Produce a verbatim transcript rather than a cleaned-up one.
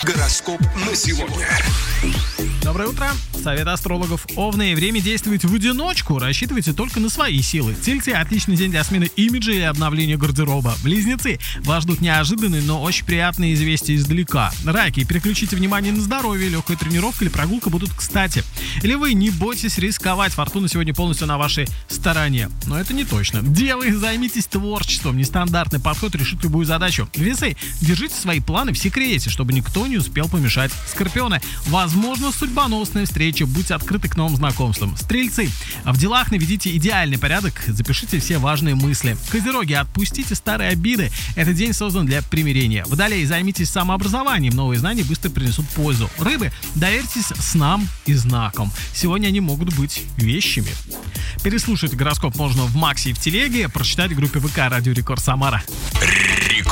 Гороскоп на сегодня. Доброе утро. Совет астрологов. Овны. Время действовать в одиночку. Рассчитывайте только на свои силы. Тельцы. Отличный день для смены имиджа и обновления гардероба. Близнецы. Вас ждут неожиданные, но очень приятные известия издалека. Раки. Переключите внимание на здоровье. Легкая тренировка или прогулка будут кстати. Львы. Не бойтесь рисковать. Фортуна сегодня полностью на вашей стороне. Но это не точно. Девы. Займитесь творчеством. Нестандартный подход решит любую задачу. Весы. Держите свои планы в секрете, чтобы никто не успел помешать. Скорпионы. Возможно, судьбоносная встреча. Будьте открыты к новым знакомствам. Стрельцы. В делах наведите идеальный порядок. Запишите все важные мысли. Козероги. Отпустите старые обиды. Этот день создан для примирения. Водолеи. Займитесь самообразованием. Новые знания быстро принесут пользу. Рыбы. Доверьтесь снам и знакам. Сегодня они могут быть вещами. Переслушать гороскоп можно в Максе и в Телеге. Прочитать в группе ВК Радио Рекорд Самара. Рекорд.